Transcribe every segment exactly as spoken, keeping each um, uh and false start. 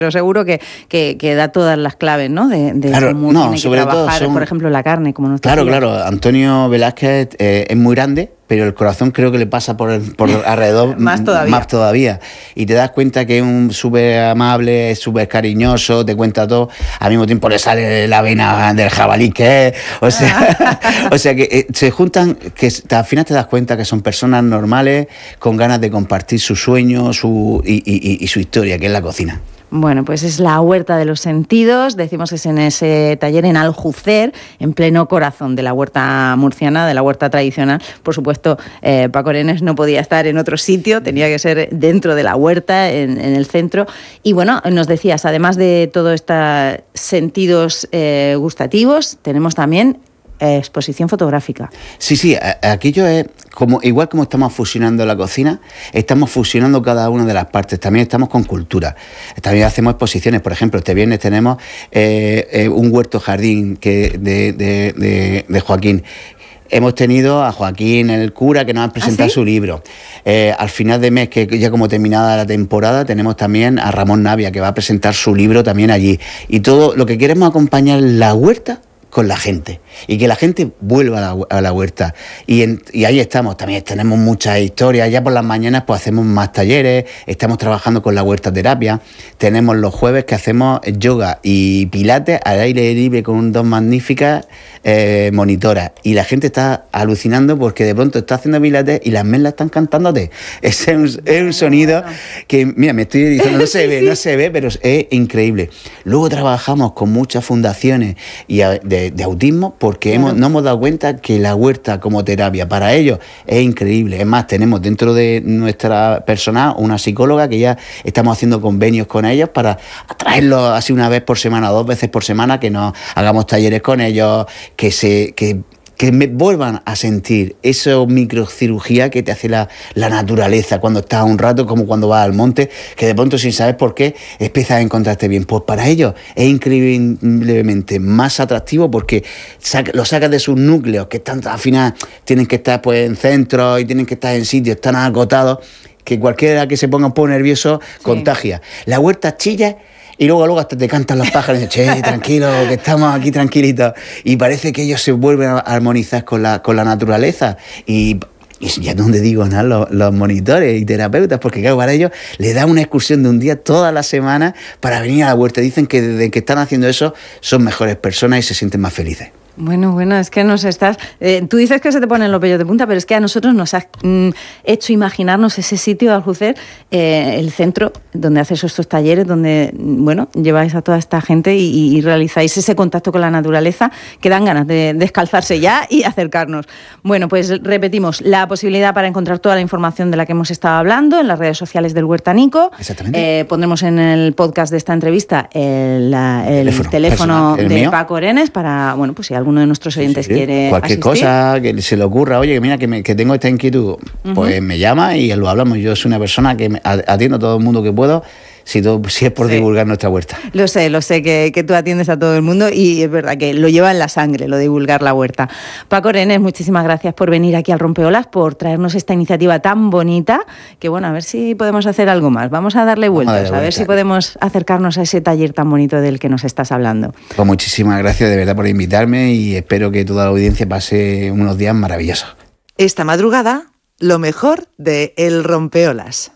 pero seguro que, que, que da todas las claves, ¿no? De, de claro, cómo no, tiene que sobre trabajar, todo son, por ejemplo, la carne, como nos Claro, decía. claro, Antonio Velázquez eh, es muy grande, pero el corazón creo que le pasa por, el, por alrededor más, todavía. más todavía. Y te das cuenta que es un súper amable, es súper cariñoso, te cuenta todo. Al mismo tiempo le sale la vena del jabalí que es. O sea, o sea que eh, se juntan, que al final te das cuenta que son personas normales, con ganas de compartir su sueño su, y, y, y su historia, que es la cocina. Bueno, pues es la Huerta de los Sentidos, decimos que es en ese taller en Aljucer, en pleno corazón de la huerta murciana, de la huerta tradicional. Por supuesto, eh, Paco Arenes no podía estar en otro sitio, tenía que ser dentro de la huerta, en, en el centro. Y bueno, nos decías, además de todos estos sentidos eh, gustativos, tenemos también eh, exposición fotográfica. Sí, sí, aquello es como igual como estamos fusionando la cocina, estamos fusionando cada una de las partes, también estamos con cultura, también hacemos exposiciones. Por ejemplo, este viernes tenemos eh, eh, un huerto jardín que de, de, de, de Joaquín. Hemos tenido a Joaquín, el cura, que nos ha presentado ¿Ah, sí? su libro. Eh, al final de mes, que ya como terminada la temporada, tenemos también a Ramón Navia, que va a presentar su libro también allí. Y todo lo que queremos acompañar la huerta con la gente, y que la gente vuelva a la, a la huerta, y, en, y ahí estamos. También tenemos muchas historias. Ya por las mañanas pues hacemos más talleres, estamos trabajando con la huerta terapia, tenemos los jueves que hacemos yoga y pilates al aire libre con dos magníficas eh, monitoras, y la gente está alucinando porque de pronto está haciendo pilates y las merlas están cantándote. Ese es un, es un sonido que, mira, me estoy diciendo, no se ve, sí. no se ve, pero es increíble. Luego trabajamos con muchas fundaciones y a, de De, de autismo, porque claro. hemos, nos hemos dado cuenta que la huerta como terapia para ellos es increíble. Es más, tenemos dentro de nuestra personal una psicóloga que ya estamos haciendo convenios con ellos para atraerlos así una vez por semana, dos veces por semana, que nos hagamos talleres con ellos, que se que que me vuelvan a sentir esa microcirugía que te hace la, la naturaleza cuando estás un rato, como cuando vas al monte, que de pronto sin saber por qué empiezas a encontrarte bien. Pues para ellos es increíblemente más atractivo porque saca, lo sacas de sus núcleos, que están al final tienen que estar pues en centros y tienen que estar en sitios tan acotados que cualquiera que se ponga un poco nervioso sí. contagia. La huerta chilla. Y luego, luego hasta te cantan los pájaros y dicen, che, tranquilo, que estamos aquí tranquilitos. Y parece que ellos se vuelven a armonizar con la, con la naturaleza. Y, y ya no te digo nada, los, los monitores y terapeutas, porque claro, para ellos les da una excursión de un día toda la semana para venir a la huerta. Dicen que desde que están haciendo eso son mejores personas y se sienten más felices. Bueno, bueno, es que nos estás... Eh, tú dices que se te ponen los vellos de punta, pero es que a nosotros nos has mm, hecho imaginarnos ese sitio de Aljucer, eh, el centro donde haces estos talleres, donde, bueno, lleváis a toda esta gente y, y realizáis ese contacto con la naturaleza que dan ganas de descalzarse ya y acercarnos. Bueno, pues repetimos, la posibilidad para encontrar toda la información de la que hemos estado hablando en las redes sociales del Huertanico. Exactamente. Eh, pondremos en el podcast de esta entrevista el, la, el teléfono, teléfono personal, de Paco Arenes para, bueno, pues si alguno de nuestros oyentes sí, sí. quiere cualquier asistir. Cosa que se le ocurra, oye, que mira que, me, que tengo esta inquietud, uh-huh. pues me llama y lo hablamos. Yo soy una persona que atiendo a todo el mundo que puedo, si, todo, si es por sí. divulgar nuestra huerta. Lo sé, lo sé, que, que tú atiendes a todo el mundo y es verdad que lo lleva en la sangre, lo de divulgar la huerta. Paco Arenes, muchísimas gracias por venir aquí al Rompeolas, por traernos esta iniciativa tan bonita, que bueno, a ver si podemos hacer algo más. Vamos a darle vueltas, a, darle a ver vuelta. si podemos acercarnos a ese taller tan bonito del que nos estás hablando. Pues muchísimas gracias de verdad por invitarme y espero que toda la audiencia pase unos días maravillosos. Esta madrugada, lo mejor de El Rompeolas.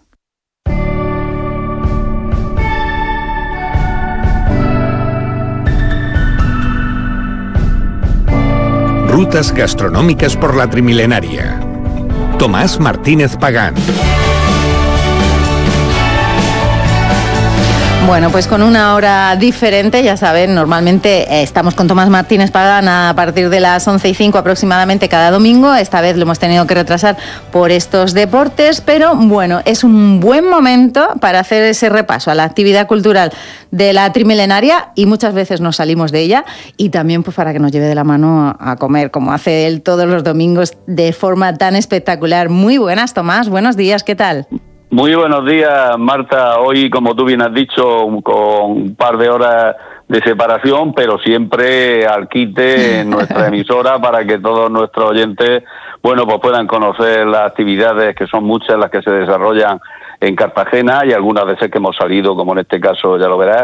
Rutas gastronómicas por la Trimilenaria. Tomás Martínez Pagán. Bueno, pues con una hora diferente, ya saben, normalmente eh, estamos con Tomás Martínez Pagán a partir de las once y cinco aproximadamente cada domingo. Esta vez lo hemos tenido que retrasar por estos deportes, pero bueno, es un buen momento para hacer ese repaso a la actividad cultural de la Trimilenaria y muchas veces nos salimos de ella y también pues para que nos lleve de la mano a comer, como hace él todos los domingos de forma tan espectacular. Muy buenas, Tomás, buenos días, ¿qué tal? Muy buenos días, Marta. Hoy, como tú bien has dicho, con un par de horas de separación, pero siempre al quite en nuestra emisora para que todos nuestros oyentes, bueno, pues puedan conocer las actividades, que son muchas las que se desarrollan en Cartagena, y algunas veces que hemos salido, como en este caso ya lo verás,